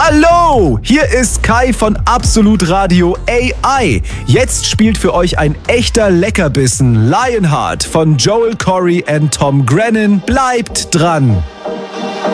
Hallo, hier ist Kai von Absolut Radio AI. Jetzt spielt für euch ein echter Leckerbissen Lionheart von Joel Corry und Tom Grennan. Bleibt dran!